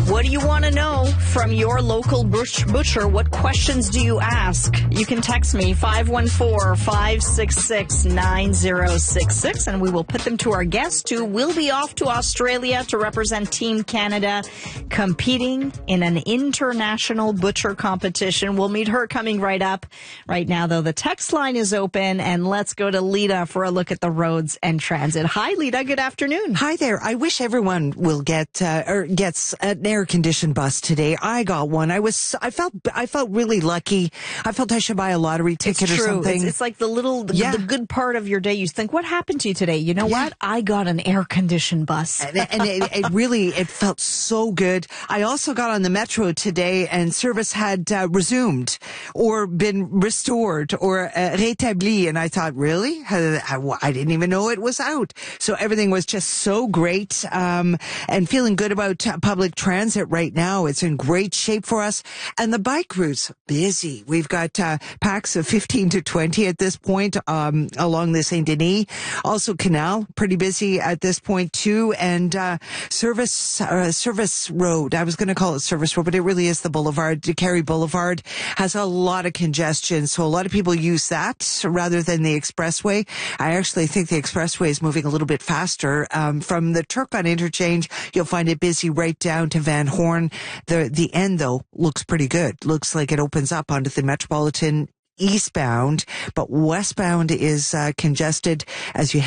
What do you want to know from your local butcher? What questions do you ask? You can text me 514-566-9066 and we will put them to our guest who will be off to Australia to represent Team Canada competing in an international butcher competition. We'll meet her coming right up. Right now, though, the text line is open and let's go to Lita for a look at the roads and transit. Hi, Lita. Good afternoon. Hi there. I wish everyone will gets an air-conditioned bus today. I got one. I felt really lucky. I felt I should buy a lottery ticket or something. It's like the good part of your day. You think, what happened to you today? You know what? I got an air-conditioned bus. And it felt so good. I also got on the metro today and service had resumed or been restored or rétabli. And I thought, really? I didn't even know it was out. So everything was just so great. And feeling good about public transit right now. It's in great shape for us. And the bike route's busy. We've got packs of 15 to 20 at this point along the Saint Denis. Also Canal, pretty busy at this point too. And Service Road. I was going to call it Service Road, but it really is the Boulevard. Carey Boulevard has a lot of congestion. So a lot of people use that rather than the expressway. I actually think the expressway is moving a little bit faster. From the Turcotte interchange, you'll find it busy right down to Van Horn. The end, though, looks pretty good. Looks like it opens up onto the Metropolitan eastbound, but westbound is congested as you